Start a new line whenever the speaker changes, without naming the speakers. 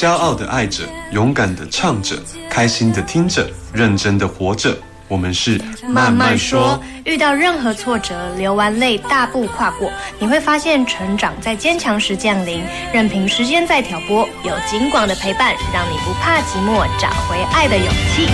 骄傲的爱着，勇敢的唱着，开心的听着，认真的活着。我们是
慢慢说，遇到任何挫折，流完泪大步跨过，你会发现成长在坚强时降临，任凭时间在挑拨，有金广的陪伴，让你不怕寂寞，找回爱的勇气。